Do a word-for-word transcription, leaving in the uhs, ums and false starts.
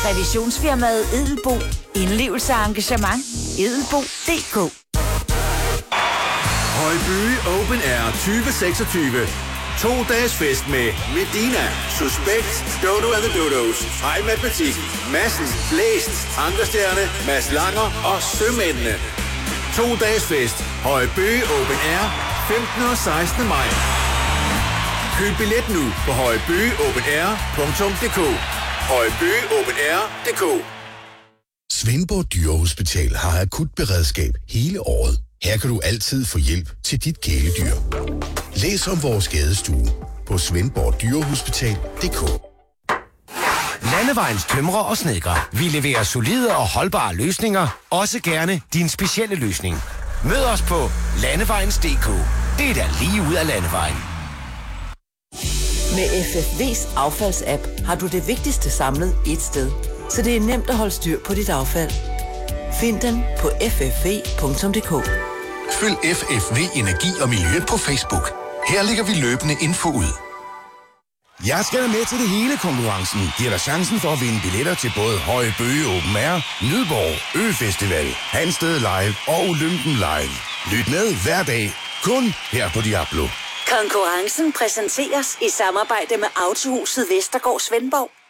Revisionsfirmaet Edelbo. Indlevelse og engagement. edelbo punktum d k. Højbye Open Air tyve seksogtyve. To dages fest med Medina, Suspekt, Dodo and the Dodos, Hej Matematik, Madsen, Blæst, Ankerstjerne, Mads Langer og Sømændene. To dages fest. Højbye Open Air femtende og sekstende maj. Køb billet nu på højbye open air punktum d k. højbye open air punktum d k. Svendborg Dyrehospital har akut beredskab hele året. Her kan du altid få hjælp til dit kæledyr. Læs om vores skadestue på svendborg dyrehospital punktum d k. Landevejens tømrer og snedkere. Vi leverer solide og holdbare løsninger. Også gerne din specielle løsning. Mød os på landevejens punktum d k. Det er da lige ud af landevejen. Med F F V's affaldsapp har du det vigtigste samlet ét sted. Så det er nemt at holde styr på dit affald. Find den på f f v punktum d k. Følg F F V Energi og Miljø på Facebook. Her lægger vi løbende info ud. Jeg skal med til det hele konkurrencen. Giver dig chancen for at vinde billetter til både Høje Bøge Open Air, Nydborg, Øfestival, Hansted Live og Olympen Live. Lyt med hver dag. Kun her på Diablo. Konkurrencen præsenteres i samarbejde med Autohuset Vestergaard Svendborg.